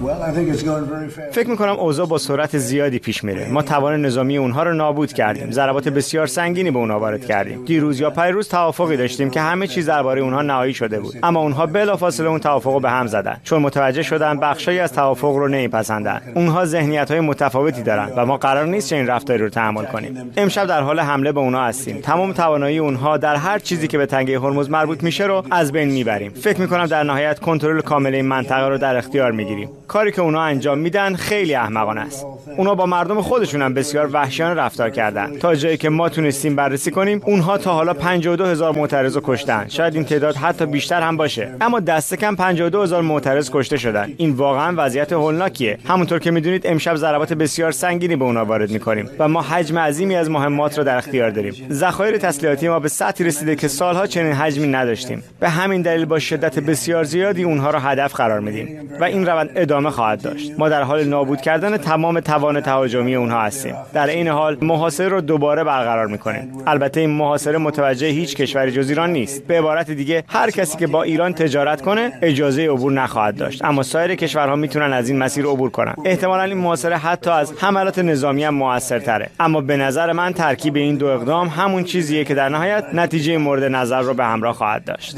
فکر می‌کنم اوضاع با سرعت زیادی پیش میره. ما توان نظامی اونها رو نابود کردیم. ضربات بسیار سنگینی به اونها وارد کردیم. دیروز یا پیروز توافقی داشتیم که همه چیز درباره اونها نهایی شده بود. اما اونها بلافاصله اون توافق رو به هم زدن. چون متوجه شدن بخشایی از توافق رو نمیپسندن. اونها ذهنیت‌های متفاوتی دارن و ما قرار نیست چنین رفتاری رو تحمل کنیم. امشب در حال حمله به اونها هستیم. تمام توانایی اونها در هر چیزی که به تنگه هرمز مربوط میشه رو از بین میبریم. فکر می‌کنم در نهایت کنترل کامل این منطقه رو در اختیار میگیریم. کاری که اونها انجام میدن خیلی احمقانه است. اونها با مردم خودشون هم بسیار وحشیانه رفتار کردن. تا جایی که ما تونستیم بررسی کنیم، اونها تا حالا 52000 معترض رو کشتن. شاید این تعداد حتی بیشتر هم باشه. اما دست کم 52000 معترض کشته شدن. این واقعا وضعیت هولناکیه. همونطور که میدونید امشب ضربات بسیار سنگینی به اونها وارد میکنیم و ما حجم عظیمی از مهمات رو در اختیار داریم. ذخایر تسلیحاتی ما به سطحی رسیده که سالها چنین حجمی نداشتیم. به همین دلیل با شدت بسیار زیادی اونها رو هدف قرار میدیم و این روند ادامه خواهد داشت. ما در حال نابود کردن تمام توان تهاجمی اونها هستیم. در این حال محاصره رو دوباره برقرار میکنیم. البته این محاصره متوجه هیچ کشوری جز ایران نیست. به عبارت دیگه هر کسی که با ایران تجارت کنه اجازه عبور نخواهد داشت، اما سایر کشورها میتونن از این مسیر عبور کنن. احتمالاً این محاصره حتی از حملات نظامی هم موثرتره. اما به نظر من ترکیب این دو اقدام همون چیزیه که در نهایت نتیجه مورد نظر رو به همراه خواهد داشت.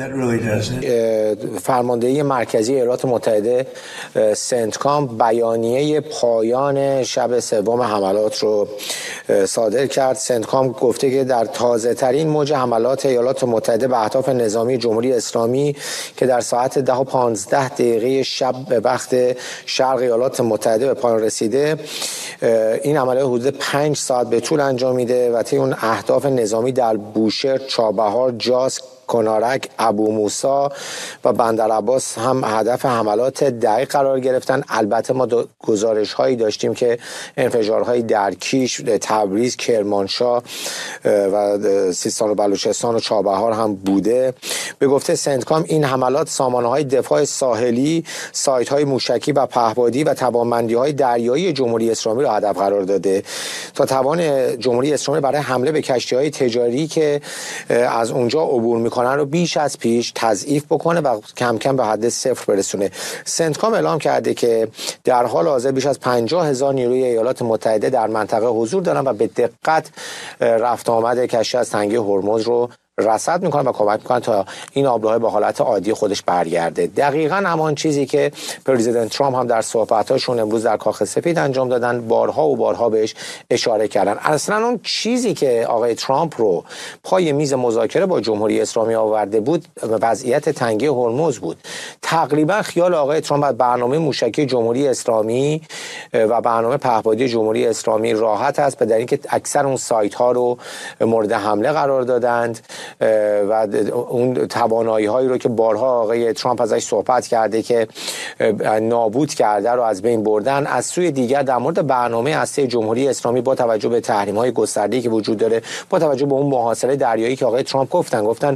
فرماندهی مرکزی ایالات متحده سنتکام بیانیه پایان شب سوم حملات رو صادر کرد. سنتکام گفته که در تازه ترین موج حملات ایالات متحده به اهداف نظامی جمهوری اسلامی که در ساعت 10:15 شب به وقت شرق ایالات متحده به پایان رسیده، این عملیات حدود 5 ساعت به طول انجام میده و طی اون اهداف نظامی در بوشهر، چابهار، جاس، کنارک، ابو موسی و بندرعباس هم هدف حملات دقیق قرار گرفتن. البته ما گزارش هایی داشتیم که انفجارهای در کیش، تبریز، کرمانشاه و سیستان و بلوچستان و چابهار هم بوده. به گفته سنتکام این حملات سامانه های دفاع ساحلی، سایت های موشکی و پهپادی و توانمندی های دریایی جمهوری اسلامی را هدف قرار داده تا توان جمهوری اسلامی برای حمله به کشتی های تجاری که از اونجا عبور میکنن رو بیش از پیش تضعیف بکنه و کم کم به حد صفر برسونه. سنتکام اعلام کرده که در حال حاضر بیش از 50,000 نیروی ایالات متحده در منطقه حضور دارن و به دقت رفت آمد کشتی از تنگه هرمز رو رصد میکنن و کمک میکنن تا این آبراهای به حالت عادی خودش برگرده. دقیقاً همان چیزی که پرزیدنت ترامپ هم در صحبتاشون امروز در کاخ سفید انجام دادن، بارها و بارها بهش اشاره کردن. اصلا اون چیزی که آقای ترامپ رو پای میز مذاکره با جمهوری اسلامی آورده بود وضعیت تنگه هرمز بود. تقریبا خیال آقای ترامپ از برنامه موشکی جمهوری اسلامی و برنامه پهپادی جمهوری اسلامی راحت است، به دلیل اینکه اکثر اون سایت ها رو مورد حمله قرار دادند و اون توانایی هایی رو که بارها آقای ترامپ ازش صحبت کرده که نابود کرده رو از بین بردن. از سوی دیگر در مورد برنامه هسته جمهوری اسلامی با توجه به تحریم های گسترده‌ای که وجود داره، با توجه به اون محاصره دریایی که آقای ترامپ گفتن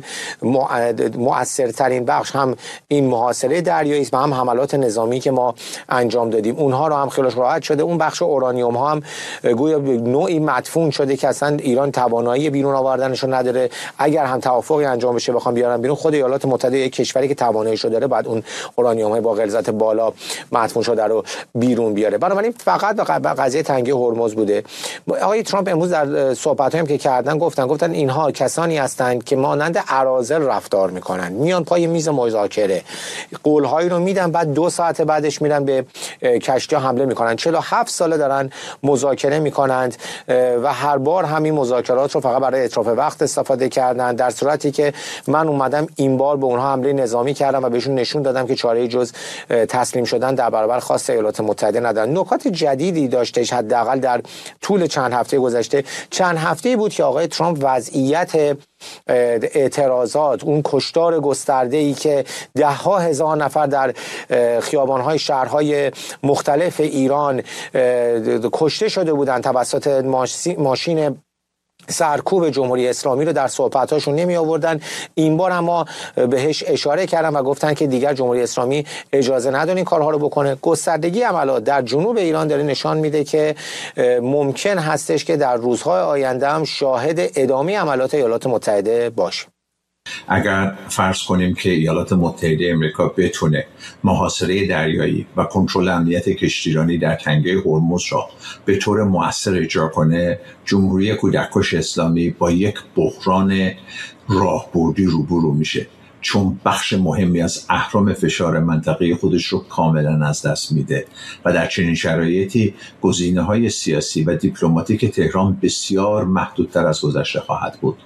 مؤثرترین بخش هم این محاصره دریایی است و هم حملات نظامی که ما انجام دادیم اونها رو هم خیلی راحت شده. اون بخش اورانیوم ها هم گویا نوعی مدفون شده که اصلا ایران توانایی بیرون آوردنش رو نداره. اگر هم توافقی انجام بشه بخوام بیارن بیرون، خود ایالات متحده یک کشوری که تواناییش رو داره بعد اون اورانیوم های با غلظت بالا مدفون شده رو بیرون بیاره. بنابراین فقط قضیه تنگه هرمز بوده. آقای ترامپ امروز در صحبتایی هم که کردن گفتن اینها کسانی هستند که مانند اراذل رفتار میکنن، میان پای میز مذاکره قولهایی رو میدن، بعد 2 ساعت بعدش میرن به کشتی حمله میکنن. 47 ساله دارن مذاکره میکنند و هر بار همین مذاکرات رو فقط برای اتلاف وقت استفاده کردن، در صورتی که من اومدم این بار به اونها حمله نظامی کردم و بهشون نشون دادم که چاره‌ای جز تسلیم شدن در برابر خواست ایالات متحده ندارن. نکات جدیدی داشتش، حداقل در طول چند هفته گذشته. چند هفته‌ای بود که آقای ترامپ وضعیت اعتراضات، اون کشتار گسترده‌ای که 10,000 نفر در خیابان‌های شهرهای مختلف ایران کشته شده بودند توسط ماشین سرکوب جمهوری اسلامی رو در صحبتاشون نمی آوردن. این بار اما بهش اشاره کردن و گفتن که دیگر جمهوری اسلامی اجازه نداره این کارها رو بکنه. گستردگی عملیات در جنوب ایران داره نشان میده که ممکن هستش که در روزهای آینده هم شاهد ادامه عملیات ایالات متحده باشیم. اگر فرض کنیم که ایالات متحده آمریکا بتونه محاصره دریایی و کنترل امنیت کشتیرانی در تنگه هرمز را به طور مؤثر اجرا کنه، جمهوری کودککش اسلامی با یک بحران راهبردی روبرو میشه، چون بخش مهمی از اهرم فشار منطقه خودش رو کاملا از دست میده و در چنین شرایطی گزینه‌های سیاسی و دیپلماتیک تهران بسیار محدودتر از گذشته خواهد بود.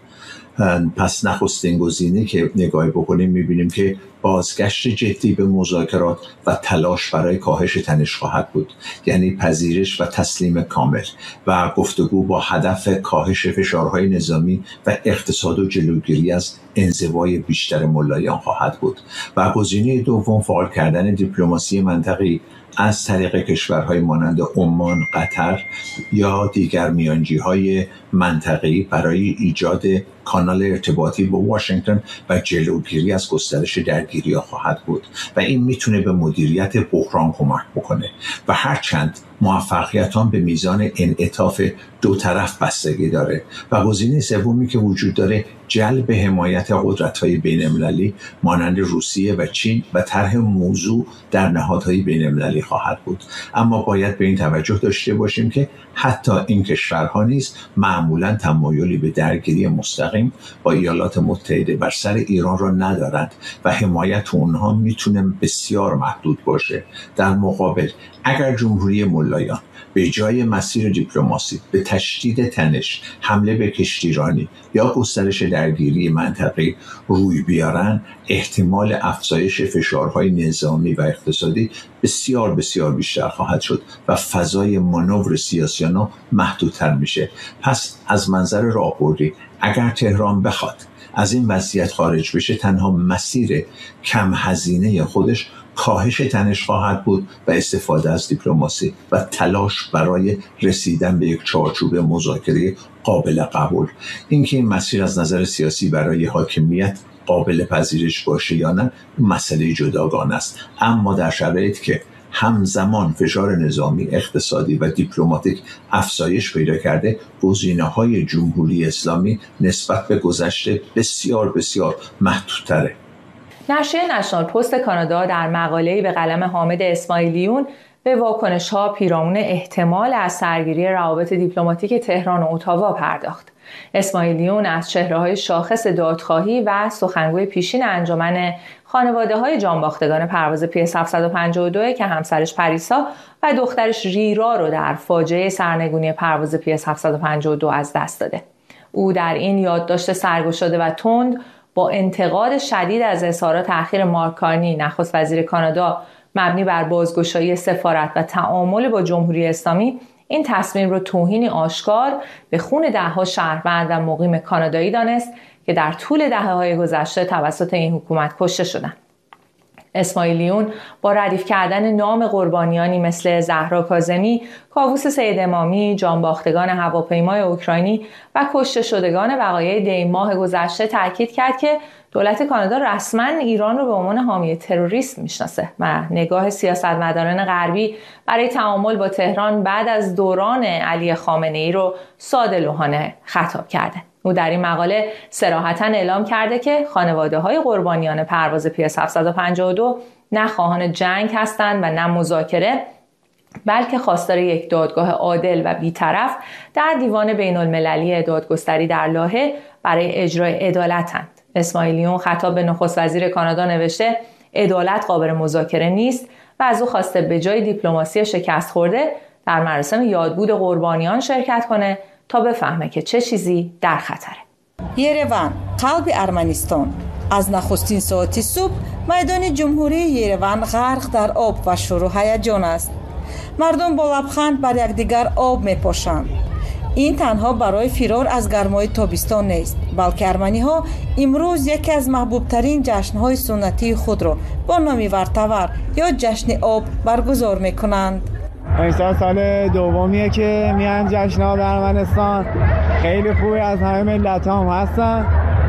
پس نخستین گزینه که نگاه بکنیم میبینیم که بازگشت جدی به مذاکرات و تلاش برای کاهش تنش خواهد بود، یعنی پذیرش و تسلیم کامل و گفتگو با هدف کاهش فشارهای نظامی و اقتصاد و جلوگیری از انزوای بیشتر ملایان خواهد بود. و گزینه دوم فعال کردن دیپلماسی منطقی از طریق کشورهای مانند عمان، قطر یا دیگر میانجی‌های منطقه‌ای برای ایجاد کانال ارتباطی با واشنگتن و جلوگیری از گسترش درگیری‌ها خواهد بود و این میتونه به مدیریت بحران کمک بکنه و هرچند موفقیت آن به میزان انعطاف دو طرف بستگی داره. و گزینه سومی که وجود داره جلب حمایت قدرت‌های بین‌المللی مانند روسیه و چین و طرح موضوع در نهادهای بین‌المللی خواهد بود. اما باید به این توجه داشته باشیم که حتی این کشورها نیز معمولاً تمایلی به درگیری مستقیم با ایالات متحده بر سر ایران را ندارند و حمایت اونها میتونه بسیار محدود باشه. در مقابل اگر جمهوری ملایان به جای مسیر دیپلماسی به تشدید تنش، حمله به کشتیرانی یا گسترش درگیری منطقه‌ای روی بیارن، احتمال افزایش فشارهای نظامی و اقتصادی بسیار بسیار بیشتر خواهد شد و فضای مانور سیاسی آنها محدودتر میشه. پس از منظر راهبردی اگر تهران بخواد از این وضعیت خارج بشه، تنها مسیر کم هزینه خودش کاهش تنش خواهد بود و استفاده از دیپلماسی و تلاش برای رسیدن به یک چارچوب مذاکره قابل قبول. اینکه این مسیر از نظر سیاسی برای حاکمیت قابل پذیرش باشه یا نه مسئله جداگانه است، اما در شرایطی که همزمان فشار نظامی، اقتصادی و دیپلماتیک افزایش پیدا کرده، گزینه‌های جمهوری اسلامی نسبت به گذشته بسیار بسیار محدودتره. نشریه نشنال پست کانادا در مقاله‌ای به قلم حامد اسماعیلیون به واکنش‌ها پیرامون احتمال از سرگیری روابط دیپلماتیک تهران و اتاوا پرداخت. اسماعیلیون از چهره‌های شاخص دادخواهی و سخنگوی پیشین انجمن خانواده‌های جانباختگان پرواز PS 752 که همسرش پریسا و دخترش ریرا رو در فاجعه سرنگونی پرواز PS 752 از دست داده. او در این یادداشت سرگشاده و تند با انتقاد شدید از اظهارات تأخیر مارک کارنی نخست وزیر کانادا مبنی بر بازگشایی سفارت و تعامل با جمهوری اسلامی این تصمیم را توهینی آشکار به خون ده‌ها شهروند و مقیم کانادایی دانست که در طول دهه‌های گذشته توسط این حکومت کشته شدند. اسماعیلیون با ردیف کردن نام قربانیانی مثل زهرا کاظمی، کاووس سید امامی، جانباختگان هواپیمای اوکراینی و کشته شدگان وقایع دی ماه گذشته تاکید کرد که دولت کانادا رسما ایران رو به عنوان حامی تروریست میشناسه و نگاه سیاستمداران غربی برای تعامل با تهران بعد از دوران علی خامنه‌ای رو ساده‌لوحانه خطاب کرده. او در این مقاله صراحتاً اعلام کرده که خانواده‌های قربانیان پرواز PS 752 نه خواهان جنگ هستند و نه مذاکره، بلکه خواستار یک دادگاه عادل و بی‌طرف در دیوان بین‌المللی دادگستری در لاهه برای اجرای عدالتند. اسماعیلیون خطاب به نخست وزیر کانادا نوشته عدالت قابل مذاکره نیست و از او خواسته به جای دیپلماسی شکست خورده در مراسم یادبود قربانیان شرکت کنه تا بفهمه که چه چیزی در خطره. یروان، قلب ارمنستان. از نخستین ساعت صبح میدان جمهوری یروان غرق در آب و شور و هیجان است. مردم با لبخند بر یکدیگر آب میپاشند. این تنها برای فرار از گرمای تابستان نیست، بلکه ارمنی‌ها امروز یکی از محبوب ترین جشن‌های سنتی خود را با نام ورتور یا جشن آب برگزار می‌کنند. این سال دومیه که میان جشن‌ها در ارمنستان. خیلی خوبی، از همه ملت‌ها هم هستن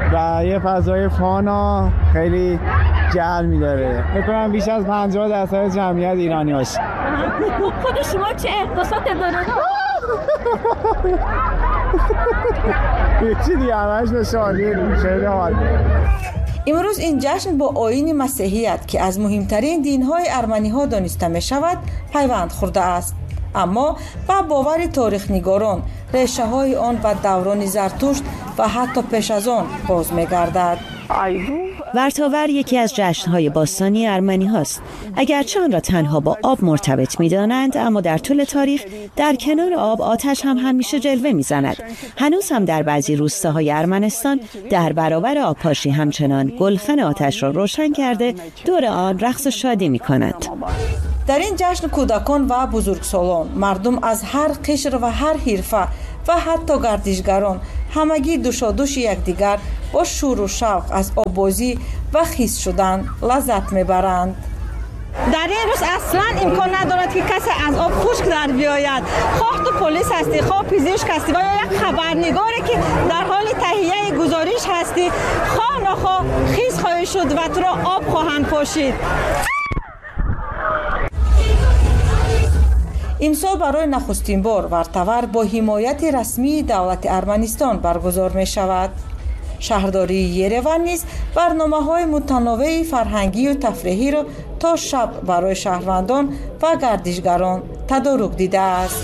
و یه فضای فانا خیلی جلب می‌داره. فکر کنم بیش از 50% جمعیت ایرانی باشه. خود شما چه احساساتی دارید؟ چی دیگه همش به شادی خیلی حال. امروز این جشن با آیین مسیحیت که از مهمترین دین‌های ارمنی‌ها دانسته می‌شود پیوند خورده است، اما با باور تاریخ‌نگاران ریشه‌های آن به دوران زرتشت و حتی پیش از آن باز می‌گردد. ورتاور یکی از جشن‌های باستانی ارمنی هاست. اگرچه آن را تنها با آب مرتبط می‌دانند، اما در طول تاریخ در کنار آب آتش هم همیشه جلوه می‌زند. هنوز هم در بعضی روستاهای ارمنستان در برابر آبپاشی همچنان گلخن آتش را روشن کرده دور آن رقص و شادی می‌کنند. در این جشن کودکان و بزرگسالان، مردم از هر قشر و هر حرفه و حتی گردشگران همگی دوشادوش یکدیگر با شور و شوق از آببازی و خیس شدن لذت میبرند. در این روز اصلا امکان ندارد که کسی از آب خشک در بیاید. خواه تو پلیس هستی، خواه پزشک هستی و یا یک خبرنگاری که در حال تهیه گزارش هستی، خواه نخواه خیس خواهی شد و تو را آب خواهند پاشید. امسال برای نخستین بار ورتاور با حمایت رسمی دولت ارمنستان برگزار می شود. شهرداری یروان نیز برنامه‌های متنوع فرهنگی و تفریحی را تا شب برای شهروندان و گردشگران تدارک دیده است.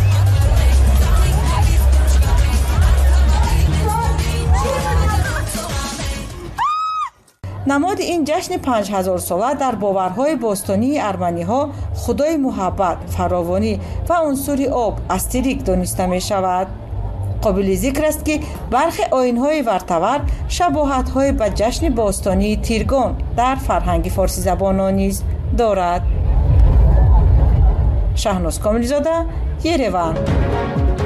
نماد این جشن 5000 ساله در باورهای باستانی ارمنی‌ها خدای محبت، فراوانی و عنصر آب استریک دانسته می شود. قابل ذکر است که برخی آیین‌های ورتاور شباهت‌های به جشن باستانی تیرگان در فرهنگ فارسی زبانان نیز دارد. شهناز کاملزاده، یروان.